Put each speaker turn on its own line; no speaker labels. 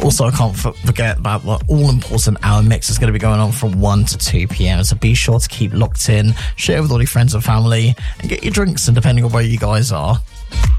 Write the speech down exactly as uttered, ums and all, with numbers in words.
Also, I can't f- forget about the all-important Hour Mix is going to be going on from one to two p.m. So be sure to keep locked in, share with all your friends and family, and get your drinks, and depending on where you guys are.